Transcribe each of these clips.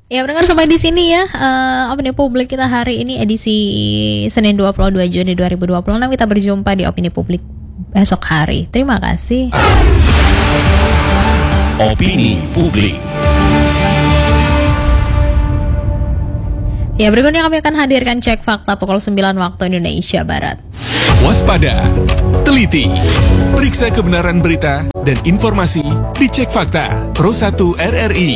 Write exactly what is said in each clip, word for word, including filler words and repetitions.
Ya, mendengar sampai di sini ya uh, Opini Publik kita hari ini edisi Senin dua puluh dua Juni dua ribu dua puluh enam. Kita berjumpa di Opini Publik besok hari. Terima kasih. Opini Publik. Ya, berikutnya kami akan hadirkan cek fakta pukul sembilan waktu Indonesia Barat. Waspada, teliti, periksa kebenaran berita dan informasi di Cek Fakta Pro satu R R I.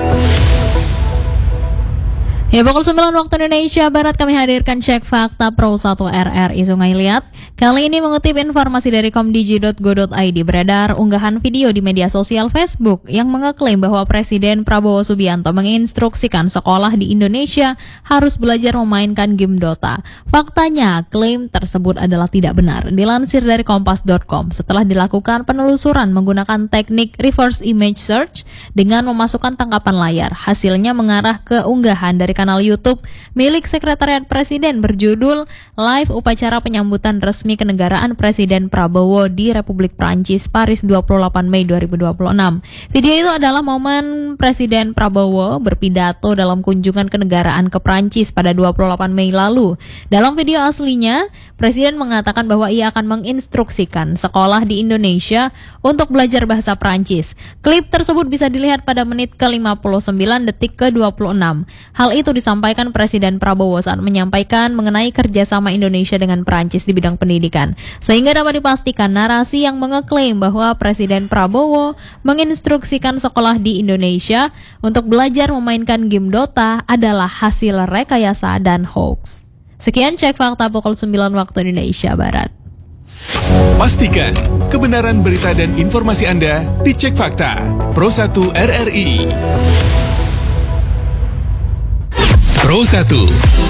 Ya, pukul sembilan waktu Indonesia Barat kami hadirkan cek fakta Pro satu R R I Sungai Liat. Kali ini mengutip informasi dari komdigi titik go titik i d, beredar unggahan video di media sosial Facebook yang mengeklaim bahwa Presiden Prabowo Subianto menginstruksikan sekolah di Indonesia harus belajar memainkan game Dota. Faktanya, klaim tersebut adalah tidak benar. Dilansir dari kompas titik com, setelah dilakukan penelusuran menggunakan teknik reverse image search dengan memasukkan tangkapan layar, hasilnya mengarah ke unggahan dari kanal YouTube milik Sekretariat Presiden berjudul Live Upacara Penyambutan Resmi Kenegaraan Presiden Prabowo di Republik Prancis, Paris dua puluh delapan Mei dua ribu dua puluh enam. Video itu adalah momen Presiden Prabowo berpidato dalam kunjungan kenegaraan ke Prancis pada dua puluh delapan Mei lalu. Dalam video aslinya, Presiden mengatakan bahwa ia akan menginstruksikan sekolah di Indonesia untuk belajar bahasa Prancis. Klip tersebut bisa dilihat pada menit ke lima puluh sembilan detik ke dua puluh enam. Hal itu disampaikan Presiden Prabowo saat menyampaikan mengenai kerjasama Indonesia dengan Prancis di bidang pendidikan. Sehingga dapat dipastikan narasi yang mengeklaim bahwa Presiden Prabowo menginstruksikan sekolah di Indonesia untuk belajar memainkan game Dota adalah hasil rekayasa dan hoax. Sekian cek fakta pukul sembilan waktu Indonesia Barat. Pastikan kebenaran berita dan informasi Anda di Cek Fakta Pro satu R R I. Pro satu